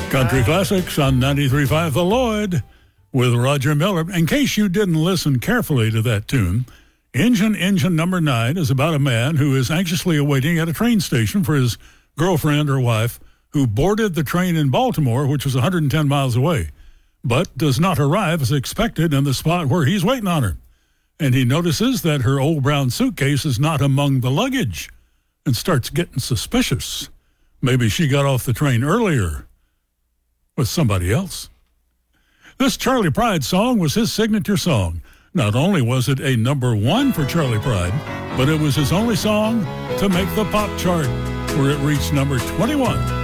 Country Classics on 93.5 The Lloyd with Roger Miller. In case you didn't listen carefully to that tune, Engine Number 9 is about a man who is anxiously awaiting at a train station for his girlfriend or wife who boarded the train in Baltimore, which was 110 miles away, but does not arrive as expected in the spot where he's waiting on her. And he notices that her old brown suitcase is not among the luggage and starts getting suspicious. Maybe she got off the train earlier with somebody else. This Charley Pride song was his signature song. Not only was it a number 1 for Charley Pride, but it was his only song to make the pop chart, where it reached number 21.